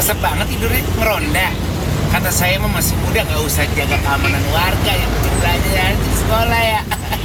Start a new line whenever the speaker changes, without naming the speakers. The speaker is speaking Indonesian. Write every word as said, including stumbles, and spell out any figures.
nyesek banget tidurnya, ngeronda. Kata saya mah masih muda, nggak usah jaga keamanan warga, yang penting belajar di sekolah ya.